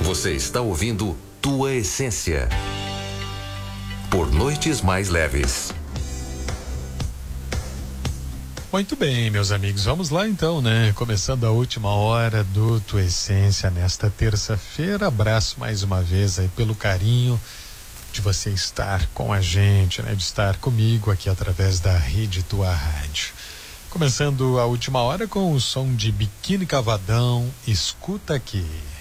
Você está ouvindo Tua Essência. Por noites mais leves. Muito bem, meus amigos, vamos lá então, né? Começando a última hora do Tua Essência nesta terça-feira. Abraço mais uma vez aí pelo carinho de você estar com a gente, né? De estar comigo aqui através da Rede Tua Rádio. Começando a última hora com o som de Biquíni Cavadão, escuta aqui.